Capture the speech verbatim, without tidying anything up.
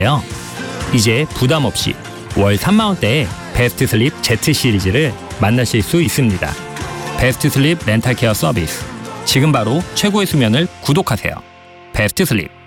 이제 부담 없이 월 삼만 원대에 베스트 슬립 Z 시리즈를 만나실 수 있습니다. 베스트 슬립 렌탈 케어 서비스. 지금 바로 최고의 수면을 구독하세요. 베스트 슬립.